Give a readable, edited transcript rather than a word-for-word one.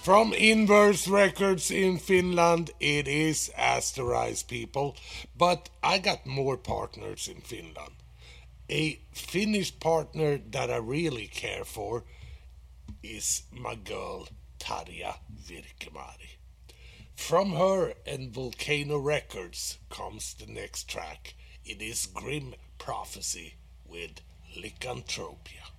From Inverse Records in Finland, it is Asterized people, but I got more partners in Finland. A Finnish partner that I really care for is my girl Tarja Virkemäari. From her and Volcano Records comes the next track. It is Grim Prophecy with Lycanthropia.